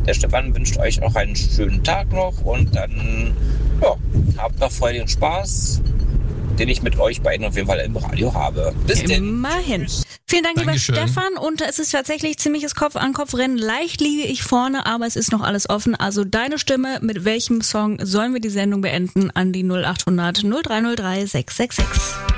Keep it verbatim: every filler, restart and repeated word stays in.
Der Stefan wünscht euch auch einen schönen Tag noch und dann ja, habt noch Freude und Spaß, den ich mit euch beiden auf jeden Fall im Radio habe. Bis denn. Immerhin. Vielen Dank, Dankeschön. lieber Stefan. Und es ist tatsächlich ziemliches Kopf-an-Kopf-Rennen. Leicht liege ich vorne, aber es ist noch alles offen. Also deine Stimme, mit welchem Song sollen wir die Sendung beenden? An die null acht hundert null drei null drei sechs sechs sechs.